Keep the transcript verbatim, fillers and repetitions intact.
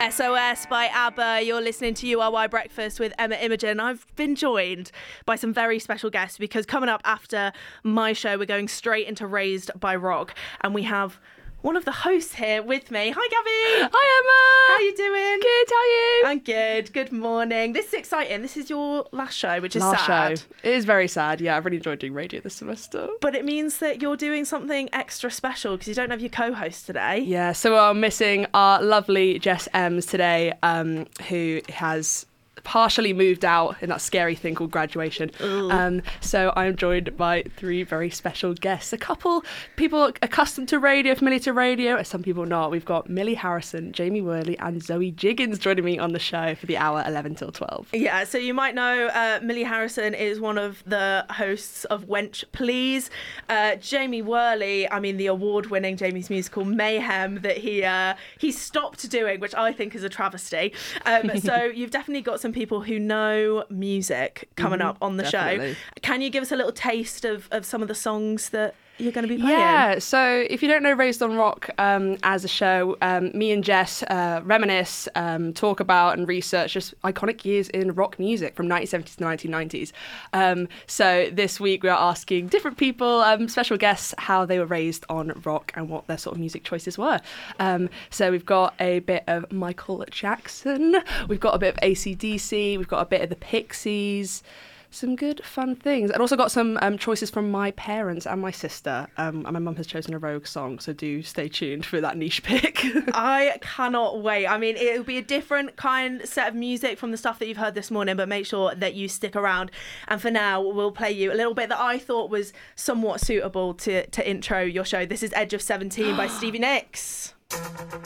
S O S by ABBA. You're listening to U R Y Breakfast with Emma Imogen. I've been joined by some very special guests because coming up after my show, we're going straight into Raised by Rock, and we have one of the hosts here with me. Hi, Gabby. Hi, Emma. How you doing? Good, how are you? I'm good. Good morning. This is exciting. This is your last show, which is last sad. show. It is very sad. Yeah, I've really enjoyed doing radio this semester. But it means that you're doing something extra special because you don't have your co-host today. Yeah, so I'm missing our lovely Jess Ems today, um, who has partially moved out in that scary thing called graduation. Um, so I'm joined by three very special guests. A couple people accustomed to radio, familiar to radio, and some people not. We've got Millie Harrison, Jamie Worley, and Zoe Jiggins joining me on the show for the hour eleven till twelve. Yeah, so you might know uh, Millie Harrison is one of the hosts of Wench Please. Uh, Jamie Worley, I mean the award-winning Jamie's Musical Mayhem that he uh, he stopped doing, which I think is a travesty. Um, so you've definitely got some people who know music coming Mm-hmm, up on the definitely. show. Can you give us a little taste of, of some of the songs that you're going to be playing? Yeah, so if you don't know Raised on Rock um, as a show, um, me and Jess uh, reminisce, um, talk about and research just iconic years in rock music from nineteen seventies to nineteen nineties. Um, so this week we are asking different people, um, special guests, how they were raised on rock and what their sort of music choices were. Um, so we've got a bit of Michael Jackson, we've got a bit of A C D C, we've got a bit of the Pixies, some good fun things, and also got some um, choices from my parents and my sister, um, and my mum has chosen a Rogue song, so do stay tuned for that niche pick. I cannot wait. I mean, it'll be a different kind set of music from the stuff that you've heard this morning, but make sure that you stick around. And for now, we'll play you a little bit that I thought was somewhat suitable to, to intro your show. This is Edge of seventeen by Stevie Nicks.